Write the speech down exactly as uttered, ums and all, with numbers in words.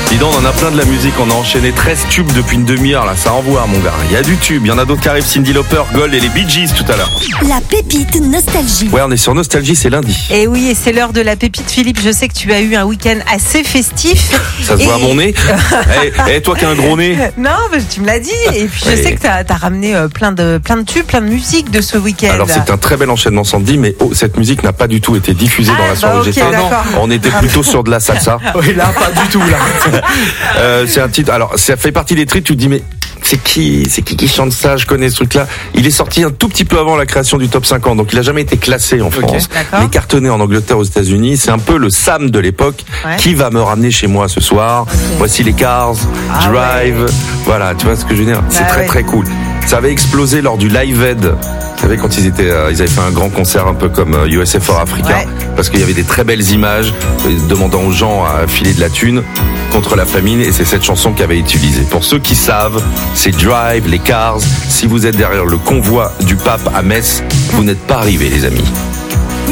Dis donc, on en a plein de la musique. On a enchaîné treize tubes depuis une demi-heure, là. Ça envoie, mon gars. Il y a du tube. Il y en a d'autres qui arrivent. Cyndi Lauper, Gold et les Bee Gees tout à l'heure. La pépite nostalgie. Ouais, on est sur Nostalgie, c'est lundi. Et oui, et c'est l'heure de la pépite, Philippe. Je sais que tu as eu un week-end assez festif. Ça se et... voit à mon nez. Eh, hey, toi qui as un gros nez. Non, mais tu me l'as dit. Et puis je ouais. sais que tu as ramené plein de, plein de tubes, plein de musique de ce week-end. Alors c'est un très bel enchaînement, Sandy, mais oh, cette musique n'a pas du tout été diffusée ah, dans la soirée bah, où okay, j'étais. d'accord. On était plutôt sur de la salsa. Oui, là, pas du tout, là. euh, c'est un titre. Alors, ça fait partie des trucs. Tu te dis, mais c'est qui, c'est qui qui chante ça? Je connais ce truc-là. Il est sorti un tout petit peu avant la création du top cinquante, donc il a jamais été classé en France. Okay, mais cartonné en Angleterre, aux États-Unis. C'est un peu le Sam de l'époque. Ouais. Qui va me ramener chez moi ce soir? Okay. Voici les Cars, ah, Drive. Ouais. Voilà, tu vois ce que je veux dire? C'est bah, très ouais. très cool. Ça avait explosé lors du Live Aid. Vous savez, quand ils étaient, euh, ils avaient fait un grand concert un peu comme euh, U S A for Africa, ouais. parce qu'il y avait des très belles images euh, demandant aux gens à filer de la thune contre la famine, et c'est cette chanson qui avait été utilisée. Pour ceux qui savent, c'est Drive, les Cars. Si vous êtes derrière le convoi du pape à Metz, vous n'êtes pas arrivés, les amis.